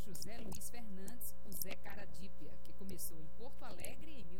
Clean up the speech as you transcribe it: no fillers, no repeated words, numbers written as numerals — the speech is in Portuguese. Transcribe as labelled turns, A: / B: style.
A: José Luiz Fernandes, o Zé Caradípia, que começou em Porto Alegre em